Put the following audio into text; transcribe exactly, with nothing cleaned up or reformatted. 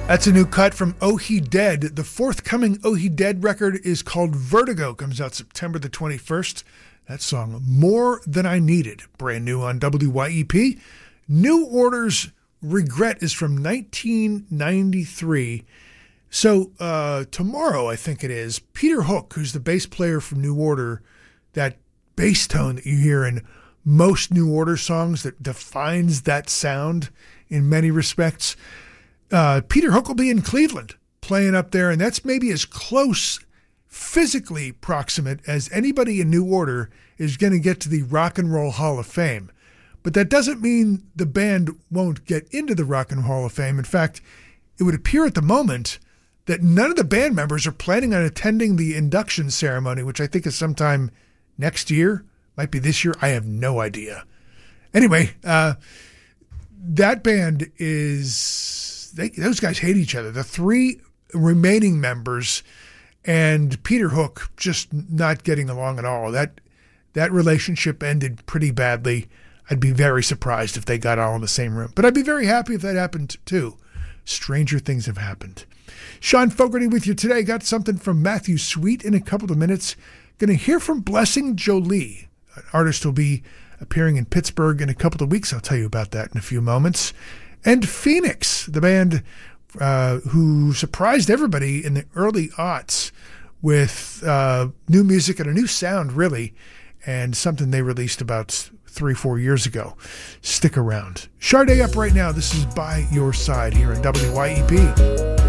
That's a new cut from Oh He Dead. The forthcoming Oh He Dead record is called Vertigo. Comes out September the twenty-first. That song, More Than I Needed, brand new on W Y E P. New Order's Regret is from nineteen ninety-three. So uh, tomorrow, I think it is, Peter Hook, who's the bass player from New Order, that bass tone that you hear in most New Order songs that defines that sound in many respects. Uh, Peter Hook will be in Cleveland playing up there, and that's maybe as close, physically proximate as anybody in New Order is going to get to the Rock and Roll Hall of Fame. But that doesn't mean the band won't get into the Rock and Roll Hall of Fame. In fact, it would appear at the moment that none of the band members are planning on attending the induction ceremony, which I think is sometime next year. Might be this year. I have no idea. Anyway, uh, that band is... They, those guys hate each other. The three remaining members and Peter Hook just not getting along at all. That that relationship ended pretty badly. I'd be very surprised if they got all in the same room. But I'd be very happy if that happened too. Stranger things have happened. Sean Fogarty with you today. Got something from Matthew Sweet in a couple of minutes. Going to hear from Blessing Jolie. An artist will be appearing in Pittsburgh in a couple of weeks. I'll tell you about that in a few moments. And Phoenix, the band uh, who surprised everybody in the early aughts with uh, new music and a new sound, really, and something they released about three, four years ago. Stick around. Sade up right now. This is By Your Side here on W Y E P.